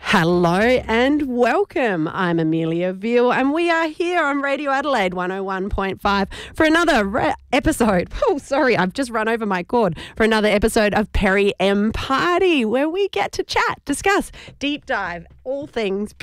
Hello and welcome. I'm Amelia Veal and we are here on Radio Adelaide 101.5 for another episode. Oh, sorry, I've just run over my cord. For another episode of Perry M Party, where we get to chat, discuss, deep dive, all things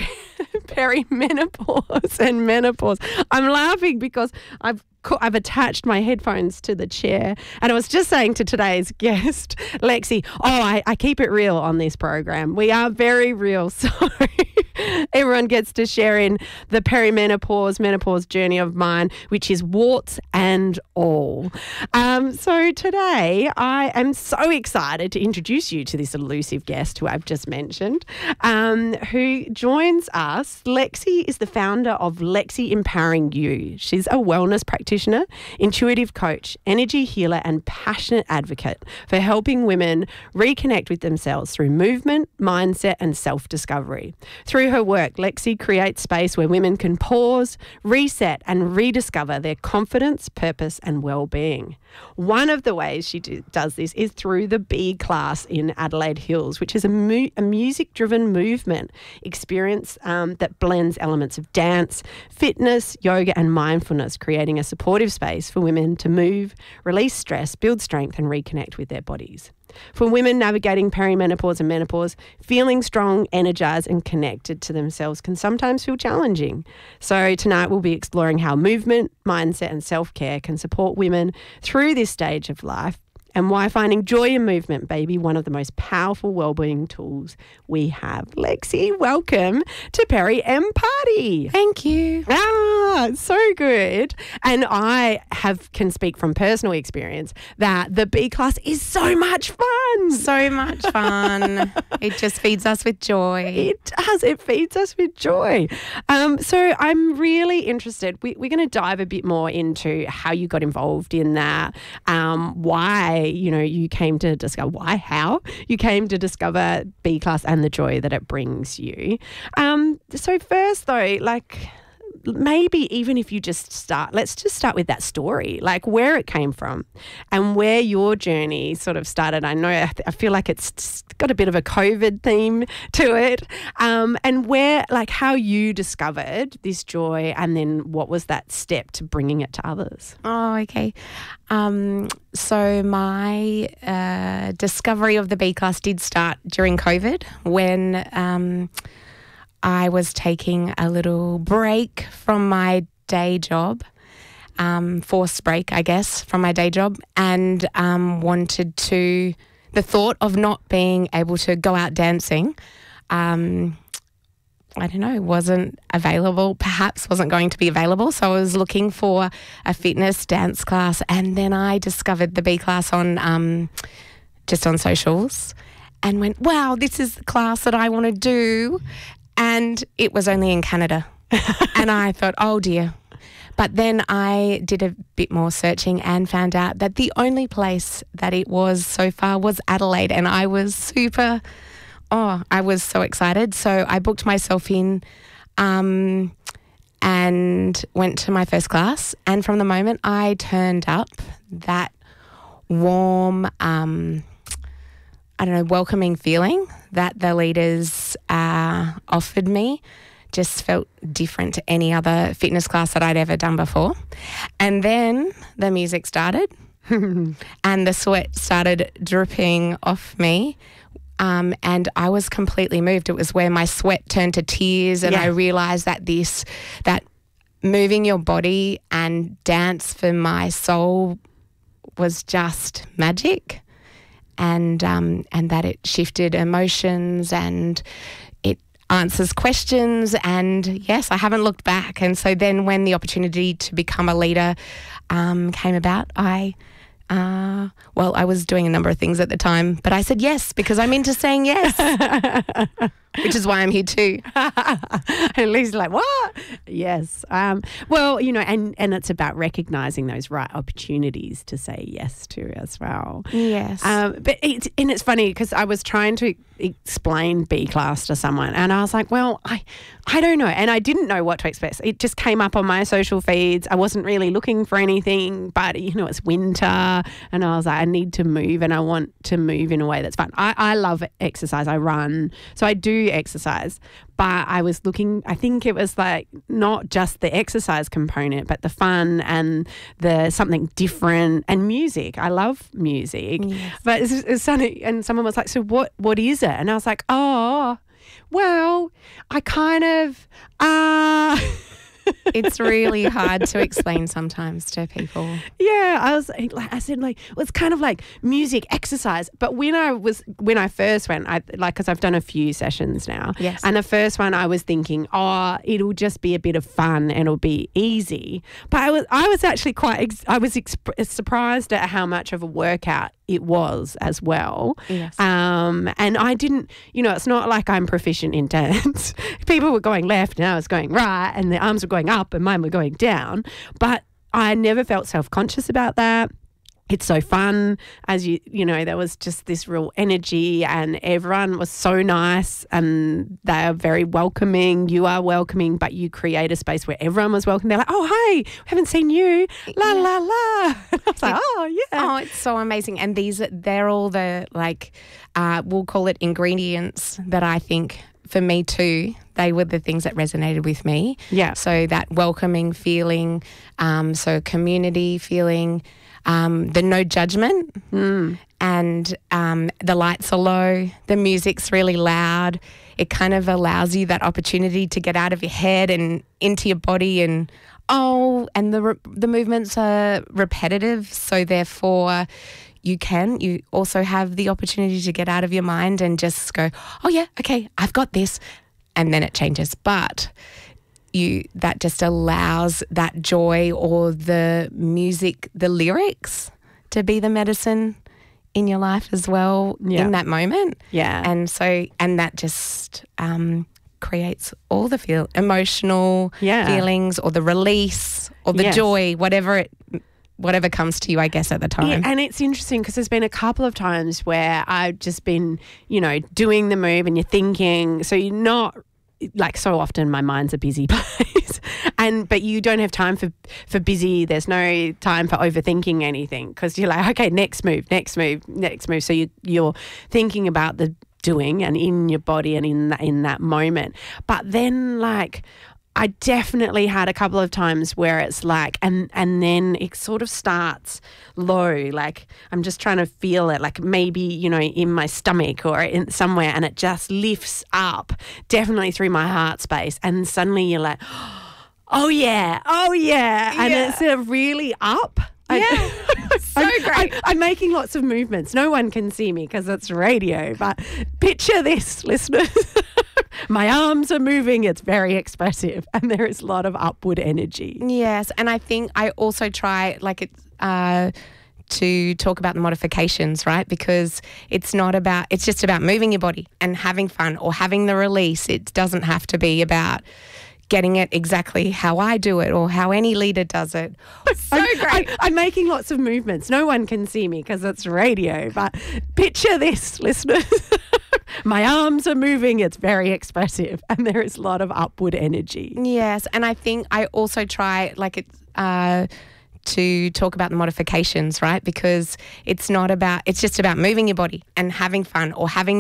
perimenopause and menopause. I'm laughing because I've attached my headphones to the chair and I was just saying to today's guest, Lexi, I keep it real on this program. We are very real, so everyone gets to share in the menopause journey of mine, which is warts and all. So today I am so excited to introduce you to this elusive guest who I've just mentioned, who joins us. Lexi is the founder of Lexi Empowering You. She's a wellness practitioner, intuitive coach, energy healer, and passionate advocate for helping women reconnect with themselves through movement, mindset, and self-discovery. Through her work, Lexi creates space where women can pause, reset, and rediscover their confidence, purpose, and well-being. One of the ways she does this is through the B class in Adelaide Hills, which is a music-driven movement experience that blends elements of dance, fitness, yoga, and mindfulness, creating a supportive space for women to move, release stress, build strength, and reconnect with their bodies. For women navigating perimenopause and menopause, feeling strong, energized, and connected to themselves can sometimes feel challenging. So tonight we'll be exploring how movement, mindset, and self-care can support women through this stage of life, and why finding joy in movement may be one of the most powerful wellbeing tools we have. Lexi, welcome to Perry M Party. Thank you. So good. And I can speak from personal experience that the B class is so much fun. So much fun. It just feeds us with joy. It does. It feeds us with joy. So I'm really interested. We're going to dive a bit more into how you got involved in that, why you came to discover how you came to discover B class and the joy that it brings you. So first though, maybe even if you let's just start with that story, like where it came from and where your journey sort of started. I know I feel like it's got a bit of a COVID theme to it, and where, how you discovered this joy and then what was that step to bringing it to others? Oh, okay. So my discovery of the B class did start during COVID when I was taking a little break from my day job, forced break, I guess, from my day job, and the thought of not being able to go out dancing, wasn't available, perhaps wasn't going to be available. So I was looking for a fitness dance class, and then I discovered the B class on just on socials and went, wow, this is the class that I want to do. And it was only in Canada. And I thought, oh dear. But then I did a bit more searching and found out that the only place that it was so far was Adelaide. And I was I was so excited. So I booked myself in and went to my first class. And from the moment I turned up, that warm, welcoming feeling that the leaders offered me just felt different to any other fitness class that I'd ever done before. And then the music started and the sweat started dripping off me. And I was completely moved. It was where my sweat turned to tears, and I realised that moving your body and dance for my soul was just magic. And that it shifted emotions and it answers questions. And yes, I haven't looked back. And so then when the opportunity to become a leader came about, I was doing a number of things at the time, but I said yes because I'm into saying yes. Which is why I'm here too. And Lisa's like, what? Yes. Well, and it's about recognising those right opportunities to say yes to as well. Yes. But it's funny because I was trying to explain B class to someone and I was like, well, I don't know. And I didn't know what to expect. It just came up on my social feeds. I wasn't really looking for anything, but it's winter and I was like, I need to move and I want to move in a way that's fun. I love exercise. I run. So I do do exercise, but I was looking, I think it was like not just the exercise component, but the fun and the something different and music. I love music. Yes. But it's funny. And someone was like, so what is it? And I was like, oh, well, I kind of, It's really hard to explain sometimes to people. yeah, I said well, it's kind of like music, exercise. But when I first went, because I've done a few sessions now. Yes. And the first one I was thinking, oh, it'll just be a bit of fun and it'll be easy. But I was actually surprised at how much of a workout it was as well. Yes. And I didn't, it's not like I'm proficient in dance. People were going left and I was going right and the arms were going up and mine were going down. But I never felt self-conscious about that. It's so fun, as there was just this real energy and everyone was so nice and they are very welcoming. You are welcoming, but you create a space where everyone was welcome. They're like, oh, hey, we haven't seen you. La, la, la. I was like, oh, yeah. Oh, it's so amazing. And they're all the, we'll call it ingredients that I think for me too, they were the things that resonated with me. Yeah. So that welcoming feeling, so community feeling, the no judgment, and the lights are low, the music's really loud. It kind of allows you that opportunity to get out of your head and into your body, and the movements are repetitive, so therefore you also have the opportunity to get out of your mind and just go, oh yeah, okay, I've got this, and then it changes. But that just allows that joy or the music, the lyrics to be the medicine in your life as well in that moment. Yeah. And that just creates all the emotional feelings or the release or the joy, whatever comes to you, I guess, at the time. Yeah, and it's interesting because there's been a couple of times where I've just been, doing the move and you're thinking, so you're not, so often my mind's a busy place but you don't have time for busy. There's no time for overthinking anything because you're like, okay, next move. So you're thinking about the doing and in your body and in that moment. But then I definitely had a couple of times where it's and then it sort of starts low. I'm just trying to feel it, maybe, in my stomach or in somewhere, and it just lifts up, definitely through my heart space. And suddenly you're like, oh yeah. And it's sort of really up. Yeah. So great. I'm making lots of movements. No one can see me because it's radio, but picture this, listeners. My arms are moving. It's very expressive and there is a lot of upward energy. Yes, and I think I also try to talk about the modifications, right? Because it's just about moving your body and having fun or having the release. It doesn't have to be about getting it exactly how I do it or how any leader does it. So great. I'm making lots of movements. No one can see me because it's radio, but picture this, listeners. My arms are moving. It's very expressive and there is a lot of upward energy. Yes, and I think I also try to talk about the modifications, right? Because it's just about moving your body and having fun or having